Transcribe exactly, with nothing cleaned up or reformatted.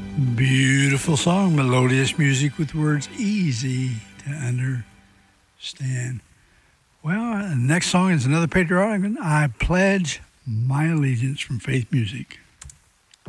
Beautiful song, melodious music with words easy to understand. Well, the next song is another patriotic one. I Pledge My Allegiance from Faith Music.